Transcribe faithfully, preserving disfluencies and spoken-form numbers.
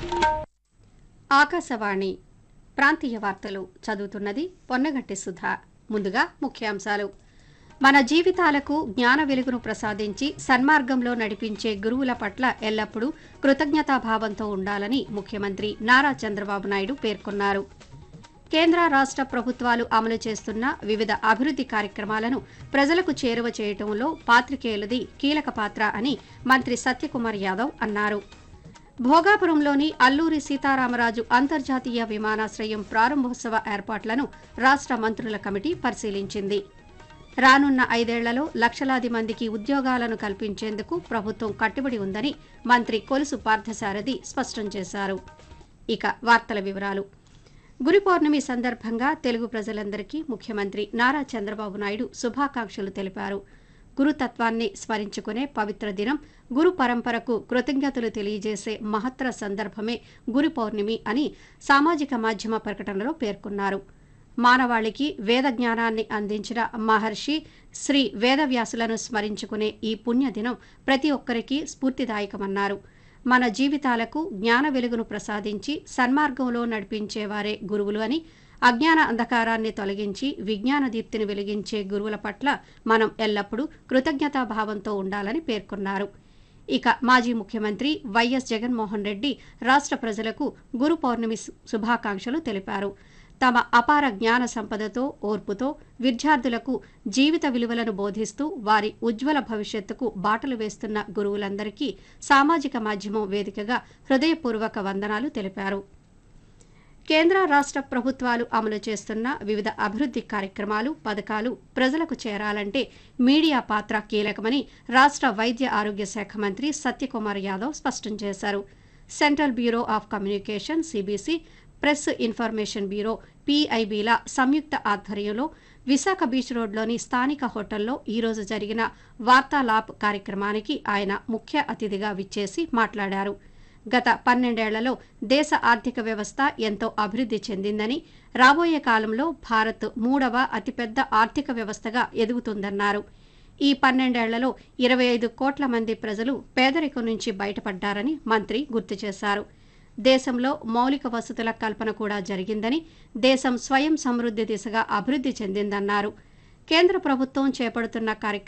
ఆకాశవాణి ప్రాంతీయ వార్తలు చదువుతున్నది పొన్నగంటి సుధా. ముందుగా ముఖ్యాంశాలు. మన జీవితాలకు జ్ఞాన వెలుగును ప్రసాదించి సన్మార్గంలో నడిపించే గురువుల పట్ల ఎల్లప్పుడూ కృతజ్ఞతాభావంతో ఉండాలని ముఖ్యమంత్రి నారా చంద్రబాబు నాయుడు పేర్కొన్నారు. కేంద్ర రాష్ట్ర ప్రభుత్వాలు అమలు చేస్తున్న వివిధ అభివృద్ది కార్యక్రమాలను ప్రజలకు చేరువ చేయటంలో పాత్రికేయులది కీలక పాత్ర అని మంత్రి సత్యకుమార్ యాదవ్ అన్నారు. భోగాపురంలోని అల్లూరి సీతారామరాజు అంతర్జాతీయ విమానాశ్రయం ప్రారంభోత్సవ ఏర్పాట్లను రాష్ట్ర మంత్రుల కమిటీ పరిశీలించింది. రానున్న ఐదేళ్లలో లక్షలాది మందికి ఉద్యోగాలను కల్పించేందుకు ప్రభుత్వం కట్టుబడి ఉందని మంత్రి కొలుసు పార్థసారథి స్పష్టం చేశారు. ఇక వార్తల వివరాలు. గురు పౌర్ణమి సందర్భంగా తెలుగు ప్రజలందరికీ ముఖ్యమంత్రి నారా చంద్రబాబు నాయుడు శుభాకాంక్షలు తెలిపారు. గురుతత్వాన్ని స్మరించుకునే పవిత్ర దినం, గురు పరంపరకు కృతజ్ఞతలు తెలియజేసే మహత్తర సందర్భమే గురు పౌర్ణమి అని సామాజిక మాధ్యమ ప్రకటనలో పేర్కొన్నారు. మానవాళికి వేద జ్ఞానాన్ని అందించిన మహర్షి శ్రీ వేదవ్యాసులను స్మరించుకునే ఈ పుణ్యదినం ప్రతి ఒక్కరికి స్ఫూర్తిదాయకమన్నారు. మన జీవితాలకు జ్ఞాన వెలుగును ప్రసాదించి సన్మార్గంలో నడిపించేవారే గురువులు అని, అజ్ఞాన అంధకారాన్ని తొలగించి విజ్ఞాన దీప్తిని వెలిగించే గురువుల పట్ల మనం ఎల్లప్పుడూ కృతజ్ఞతాభావంతో ఉండాలని పేర్కొన్నారు. ఇక మాజీ ముఖ్యమంత్రి వైఎస్ జగన్మోహన్ రెడ్డి రాష్ట్ర ప్రజలకు గురు పౌర్ణమి శుభాకాంక్షలు తెలిపారు. తమ అపార జ్ఞాన సంపదతో, ఓర్పుతో విద్యార్థులకు జీవిత విలువలను బోధిస్తూ వారి ఉజ్వల భవిష్యత్తుకు బాటలు వేస్తున్న గురువులందరికీ సామాజిక మాధ్యమం వేదికగా హృదయపూర్వక వందనాలు తెలిపారు. కేంద్ర రాష్ట్ర ప్రభుత్వాలు అమలు చేస్తున్న వివిధ అభివృద్ది కార్యక్రమాలు, పథకాలు ప్రజలకు చేరాలంటే మీడియా పాత్ర కీలకమని రాష్ట్ర వైద్య ఆరోగ్య శాఖ మంత్రి సత్యకుమార్ యాదవ్ స్పష్టం చేశారు. Central bureau of communication CBC, press information bureau పిఐబిల సంయుక్త ఆధ్వర్యంలో విశాఖ బీచ్ రోడ్లోని స్థానిక హోటల్లో ఈరోజు జరిగిన వార్తాలాప్ కార్యక్రమానికి ఆయన ముఖ్య అతిథిగా విచ్చేసి మాట్లాడారు. గత పన్నెండేళ్లలో దేశ ఆర్థిక వ్యవస్థ ఎంతో అభివృద్ది చెందిందని, రాబోయే కాలంలో భారత్ మూడవ అతిపెద్ద ఆర్థిక వ్యవస్థగా ఎదుగుతుందన్నారు. ఈ పన్నెండేళ్లలో ఇరవై ఐదు కోట్ల మంది ప్రజలు పేదరికం నుంచి బయటపడ్డారని మంత్రి గుర్తు చేశారు. దేశంలో మౌలిక వసతుల కల్పన కూడా జరిగిందని, దేశం స్వయం సమృద్ది దిశగా అభివృద్ది చెందిందన్నారు. కేంద్ర ప్రభుత్వం చేపడుతున్న కార్యక్రమాలు